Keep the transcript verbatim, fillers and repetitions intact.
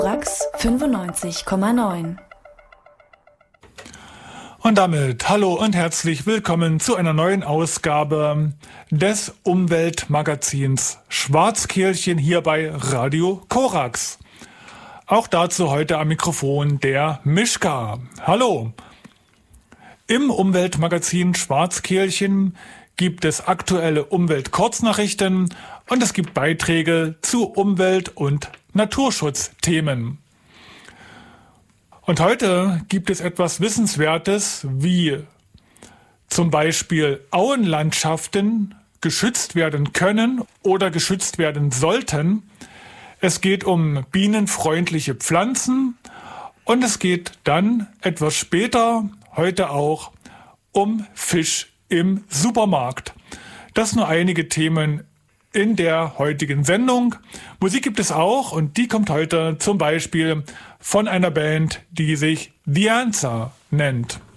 Korax fünfundneunzig Komma neun. Und damit hallo und herzlich willkommen zu einer neuen Ausgabe des Umweltmagazins Schwarzkehlchen hier bei Radio Korax. Auch dazu heute am Mikrofon der Mischka. Hallo! Im Umweltmagazin Schwarzkehlchen gibt es aktuelle Umweltkurznachrichten und es gibt Beiträge zu Umwelt- und Naturschutzthemen. Und heute gibt es etwas Wissenswertes, wie zum Beispiel Auenlandschaften geschützt werden können oder geschützt werden sollten. Es geht um bienenfreundliche Pflanzen und es geht dann etwas später, heute auch, um Fisch im Supermarkt. Das nur einige Themen in der heutigen Sendung. Musik gibt es auch und die kommt heute zum Beispiel von einer Band, die sich The Answer nennt.